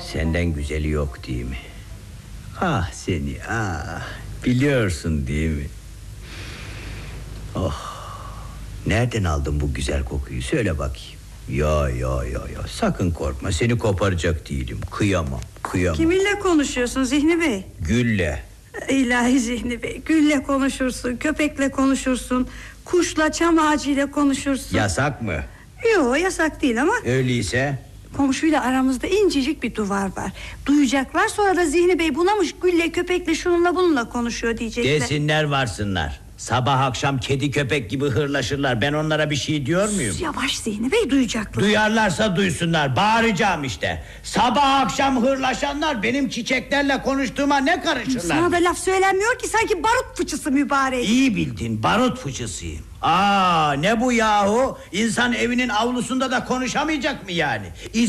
Senden güzeli yok değil mi? Ah seni ah. Biliyorsun değil mi? Oh. Nereden aldın bu güzel kokuyu? Söyle bakayım. Ya. Sakın korkma, seni koparacak değilim. Kıyamam. Kiminle konuşuyorsun Zihni Bey? Gülle. İlahi Zihni Bey, gülle konuşursun, köpekle konuşursun, kuşla, çam ağacıyla konuşursun. Yasak mı? Yok, yasak değil ama. Öyleyse? Komşuyla aramızda incecik bir duvar var. Duyacaklar, sonra da Zihni Bey bunamış, gülle, köpekle, şununla bununla konuşuyor diyecekler. Desinler varsınlar. Sabah akşam kedi köpek gibi hırlaşırlar. Ben onlara bir şey diyor muyum? Yavaş Zihni Bey, duyacaklar. Duyarlarsa duysunlar, bağıracağım işte. Sabah akşam hırlaşanlar benim çiçeklerle konuştuğuma ne karışırlar? Sana da laf söylenmiyor ki, sanki barut fıçısı mübarek. İyi bildin, barut fıçısıyım. Ne bu yahu? İnsan evinin avlusunda da konuşamayacak mı yani?